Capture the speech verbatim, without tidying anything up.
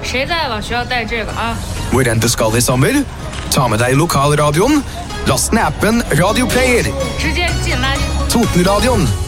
谁在往学校带这个啊？ Hvor enn du skal i sommer, ta med deg lokalradioen, last ned appen Radio Player. 直接进垃圾桶。 Totenradioen